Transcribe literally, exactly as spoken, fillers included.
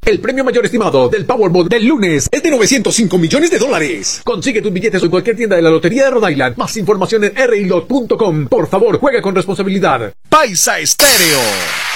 El premio mayor estimado del Powerball del lunes es de novecientos cinco millones de dólares. Consigue tus billetes en cualquier tienda de la Lotería de Rhode Island. Más información en r i lot punto com. Por favor, juega con responsabilidad. Paisa Estéreo.